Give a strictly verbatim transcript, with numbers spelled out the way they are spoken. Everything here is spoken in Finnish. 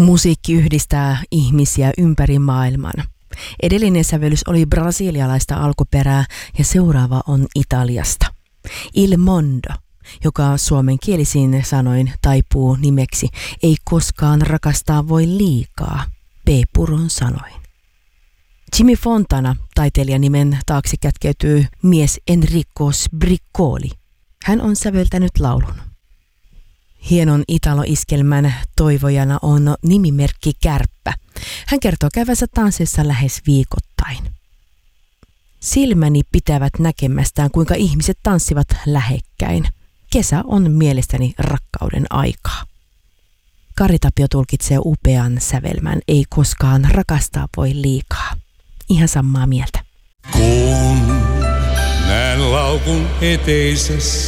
Musiikki yhdistää ihmisiä ympäri maailman. Edellinen sävellys oli brasilialaista alkuperää ja seuraava on Italiasta. Il Mondo, joka suomenkielisin sanoin taipuu nimeksi Ei koskaan rakastaa voi liikaa, P-Puron sanoin. Jimmy Fontana taiteilijan nimen taakse kätkeytyy mies Enrico Sbriccoli. Hän on säveltänyt laulun. Hienon italo-iskelmän toivojana on nimimerkki Kärppä. Hän kertoo käyvänsä tansseissa lähes viikoittain. Silmäni pitävät näkemästään, kuinka ihmiset tanssivat lähekkäin. Kesä on mielestäni rakkauden aikaa. Kari Tapio tulkitsee upean sävelmän Ei koskaan rakastaa voi liikaa. Ihan samaa mieltä. Kun näen laukun eteisessä